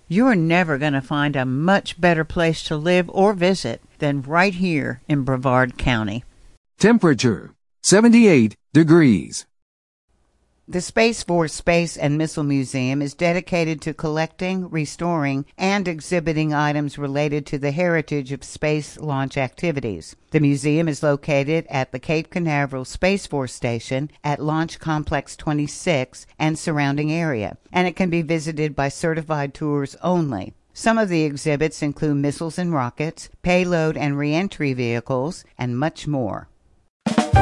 You're never going to find a much better place to live or visit than right here in Brevard County. Temperature, 78 degrees. The Space Force Space and Missile Museum is dedicated to collecting, restoring, and exhibiting items related to the heritage of space launch activities. The museum is located at the Cape Canaveral Space Force Station at Launch Complex 26 and surrounding area, and it can be visited by certified tours only. Some of the exhibits include missiles and rockets, payload and reentry vehicles, and much more.